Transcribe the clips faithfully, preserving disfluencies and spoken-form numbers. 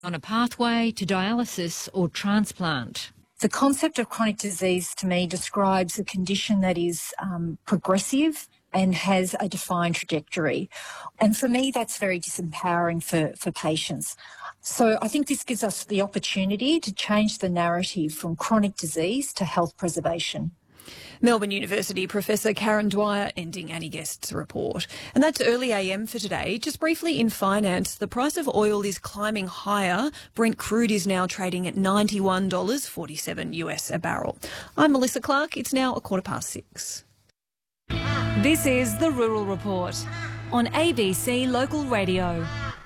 on a pathway to dialysis or transplant. The concept of chronic disease to me describes a condition that is um, progressive and has a defined trajectory. And for me, that's very disempowering for, for patients. So I think this gives us the opportunity to change the narrative from chronic disease to health preservation. Melbourne University Professor Karen Dwyer ending Annie Guest's report. And that's early A M for today. Just briefly in finance, the price of oil is climbing higher. Brent crude is now trading at ninety-one dollars forty-seven US a barrel. I'm Melissa Clark. It's now a quarter past six. This is The Rural Report on A B C Local Radio.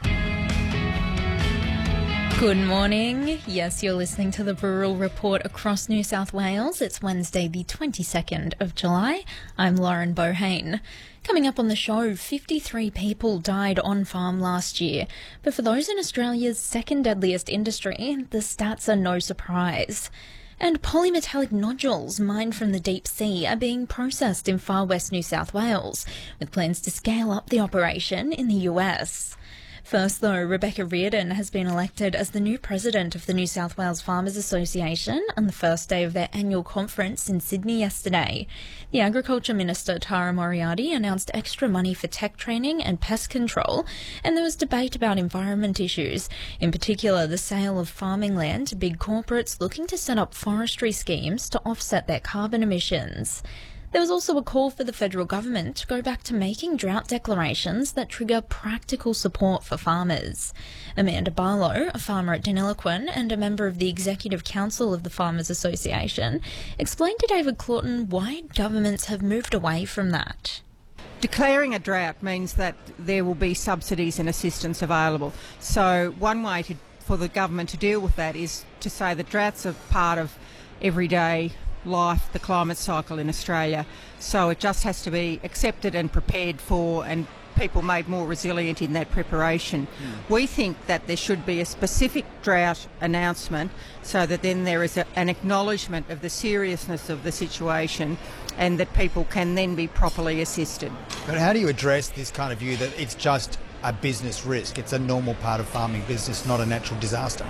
Good morning. Yes, you're listening to the Rural Report across New South Wales. It's Wednesday, the twenty-second of July. I'm Lauren Bohane. Coming up on the show, fifty-three people died on farm last year. But for those in Australia's second deadliest industry, the stats are no surprise. And polymetallic nodules mined from the deep sea are being processed in far west New South Wales, with plans to scale up the operation in the U S. First, though, Rebecca Reardon has been elected as the new president of the New South Wales Farmers Association on the first day of their annual conference in Sydney yesterday. The Agriculture Minister, Tara Moriarty, announced extra money for tech training and pest control, and there was debate about environment issues, in particular the sale of farming land to big corporates looking to set up forestry schemes to offset their carbon emissions. There was also a call for the federal government to go back to making drought declarations that trigger practical support for farmers. Amanda Barlow, a farmer at Deniliquin and a member of the Executive Council of the Farmers Association, explained to David Claughton why governments have moved away from that. Declaring a drought means that there will be subsidies and assistance available. So one way to, for the government to deal with that is to say that droughts are part of everyday life, the climate cycle in Australia, so it just has to be accepted and prepared for, and people made more resilient in that preparation. Mm. We think that there should be a specific drought announcement so that then there is a, an acknowledgement of the seriousness of the situation and that people can then be properly assisted. But how do you address this kind of view that it's just a business risk, it's a normal part of farming business, not a natural disaster?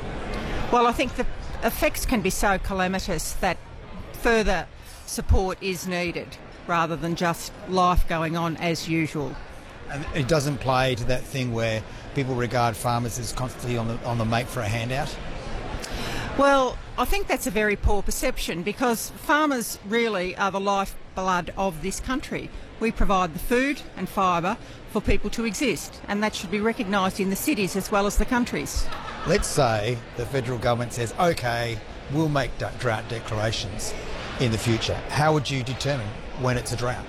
Well, I think the effects can be so calamitous that further support is needed rather than just life going on as usual. And it doesn't play to that thing where people regard farmers as constantly on the on the make for a handout? Well, I think that's a very poor perception because farmers really are the lifeblood of this country. We provide the food and fibre for people to exist, and that should be recognised in the cities as well as the countries. Let's say the federal government says, OK, we'll make drought declarations in the future. How would you determine when it's a drought?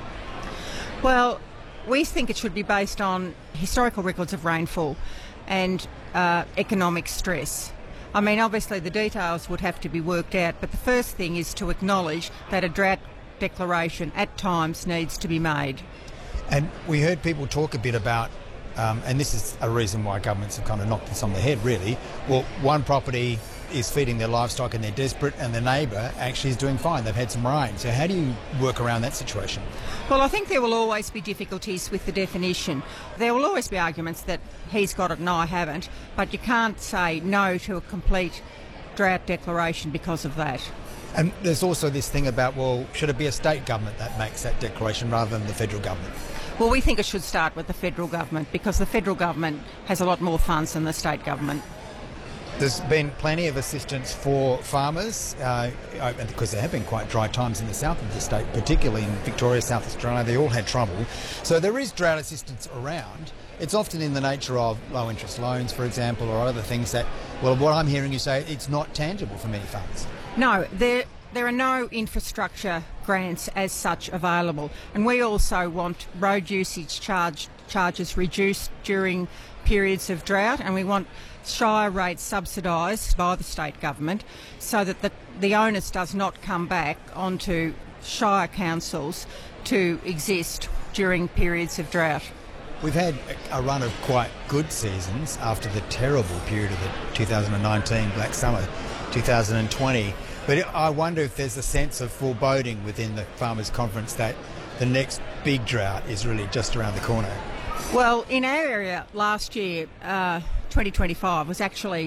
Well, we think it should be based on historical records of rainfall and uh, economic stress. I mean, obviously the details would have to be worked out, but the first thing is to acknowledge that a drought declaration at times needs to be made. And we heard people talk a bit about, um, and this is a reason why governments have kind of knocked this on the head really, well, one property is feeding their livestock and they're desperate and the neighbour actually is doing fine. They've had some rain. So how do you work around that situation? Well, I think there will always be difficulties with the definition. There will always be arguments that he's got it and I haven't, but you can't say no to a complete drought declaration because of that. And there's also this thing about, well, should it be a state government that makes that declaration rather than the federal government? Well, we think it should start with the federal government because the federal government has a lot more funds than the state government. There's been plenty of assistance for farmers uh, because there have been quite dry times in the south of the state, particularly in Victoria, South Australia. They all had trouble. So there is drought assistance around. It's often in the nature of low interest loans, for example, or other things that, well, what I'm hearing you say, it's not tangible for many farmers. No, there there are no infrastructure grants as such available. And we also want road usage charge, charges reduced during periods of drought, and we want shire rates subsidised by the state government so that the, the onus does not come back onto shire councils to exist during periods of drought. We've had a run of quite good seasons after the terrible period of the two thousand nineteen Black Summer, two thousand twenty. But I wonder if there's a sense of foreboding within the Farmers' Conference that the next big drought is really just around the corner. Well, in our area last year, uh, twenty twenty-five was actually